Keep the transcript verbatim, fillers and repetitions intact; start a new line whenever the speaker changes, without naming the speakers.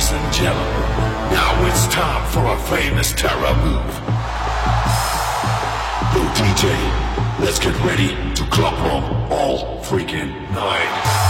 Ladies and gentlemen, now it's time for a famous terror move. Yo, D J, let's get ready to club 'em all freaking night.